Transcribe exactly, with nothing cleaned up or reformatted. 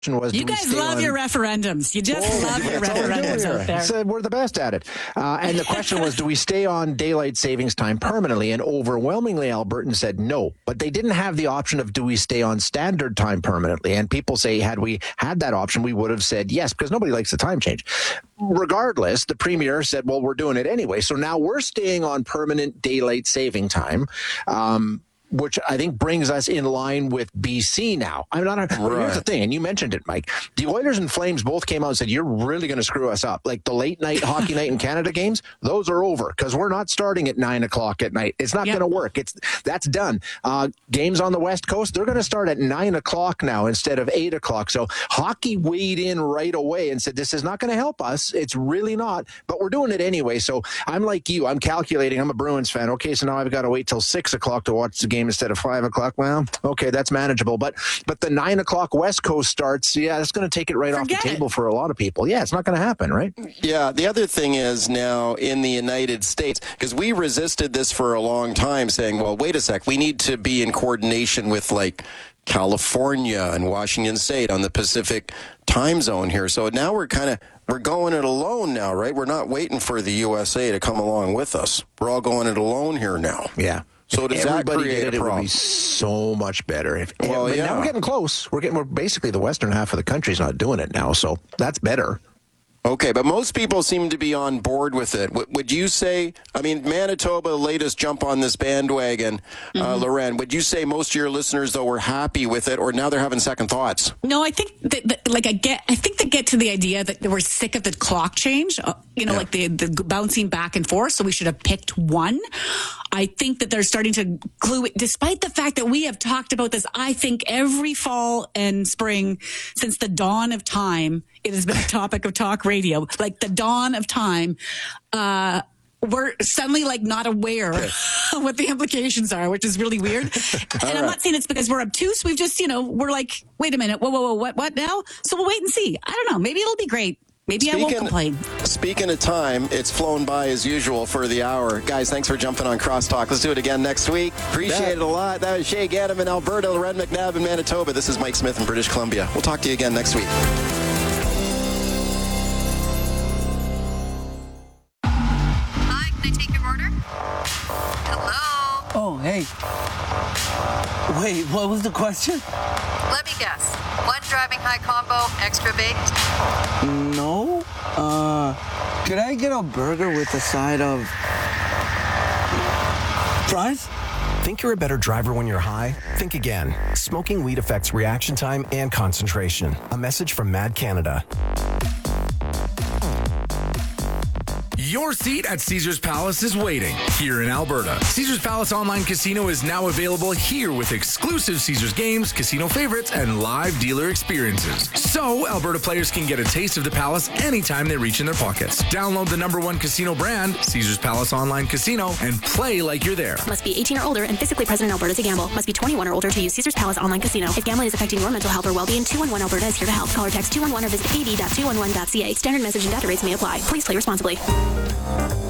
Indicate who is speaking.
Speaker 1: Was,
Speaker 2: you guys love on... your referendums. You just oh, love your referendums out there.
Speaker 1: Said we're the best at it. Uh, and the question was, do we stay on daylight savings time permanently? And overwhelmingly, Albertans said no. But they didn't have the option of, do we stay on standard time permanently? And people say, had we had that option, we would have said yes, because nobody likes the time change. Regardless, the premier said, well, we're doing it anyway. So now we're staying on permanent daylight saving time. Um, which I think brings us in line with B C now. I'm not. A, right. Here's the thing, and you mentioned it, Mike. The Oilers and Flames both came out and said, you're really going to screw us up. Like the late night hockey night in Canada games, those are over because we're not starting at nine o'clock at night. It's not yep. going to work. It's That's done. Uh, games on the West Coast, they're going to start at nine o'clock now instead of eight o'clock. So hockey weighed in right away and said, this is not going to help us. It's really not, but we're doing it anyway. So I'm like you. I'm calculating. I'm a Bruins fan. Okay, so now I've got to wait till six o'clock to watch the game instead of five o'clock. Well, okay, that's manageable. But but the nine o'clock West Coast starts, yeah, that's going to take it right
Speaker 2: Forget
Speaker 1: off the table
Speaker 2: it.
Speaker 1: for a lot of people. Yeah, it's not going to happen, right?
Speaker 3: Yeah, the other thing is now in the United States, because we resisted this for a long time, saying, well, wait a sec, we need to be in coordination with like California and Washington State on the Pacific time zone here. So now we're kind of we're going it alone now, right? We're not waiting for the U S A to come along with us. We're all going it alone here now.
Speaker 1: Yeah.
Speaker 3: So does
Speaker 1: Everybody
Speaker 3: that create
Speaker 1: did it,
Speaker 3: a problem?
Speaker 1: It would be so much better. If,
Speaker 3: well,
Speaker 1: but
Speaker 3: yeah.
Speaker 1: Now we're getting close. We're getting. We're basically the western half of the country's not doing it now, so that's better.
Speaker 3: Okay, but most people seem to be on board with it. W- would you say, I mean, Manitoba, the latest jump on this bandwagon, mm-hmm. uh, Loren, would you say most of your listeners, though, were happy with it, or now they're having second thoughts?
Speaker 2: No, I think that, that like, I get, I think they get to the idea that they were sick of the clock change, uh, you know, yeah. like the, the bouncing back and forth, so we should have picked one. I think that they're starting to glue it, despite the fact that we have talked about this, I think every fall and spring since the dawn of time, it has been a topic of talk radio, like the dawn of time. Uh, we're suddenly like not aware of what the implications are, which is really weird. And I'm right. not saying it's because we're obtuse. We've just, you know, we're like, wait a minute, whoa, whoa, whoa, what, what now? So we'll wait and see. I don't know. Maybe it'll be great. Maybe speaking, I won't complain.
Speaker 3: Speaking of time, it's flown by as usual for the hour. Guys, thanks for jumping on Crosstalk. Let's do it again next week. Appreciate yeah. it a lot. That was Shay Gaddam in Alberta, Loren McNabb in Manitoba. This is Mike Smith in British Columbia. We'll talk to you again next week.
Speaker 4: Hi, can I take your order? Hello?
Speaker 5: Oh, hey. Wait, what was the question?
Speaker 4: Let me guess. One driving high combo, extra baked?
Speaker 5: No. Uh, could I get a burger with a side of fries?
Speaker 6: Think you're a better driver when you're high? Think again. Smoking weed affects reaction time and concentration. A message from Mad Canada.
Speaker 7: Your seat at Caesars Palace is waiting here in Alberta. Caesars Palace Online Casino is now available here with exclusive Caesars games, casino favorites, and live dealer experiences. So Alberta players can get a taste of the Palace anytime they reach in their pockets. Download the number one casino brand, Caesars Palace Online Casino, and play like you're there.
Speaker 8: Must be eighteen or older and physically present in Alberta to gamble. Must be twenty-one or older to use Caesars Palace Online Casino. If gambling is affecting your mental health or well-being, two one one Alberta is here to help. Call or text two one one or visit a b dot two one one dot c a. Standard message and data rates may apply. Please play responsibly.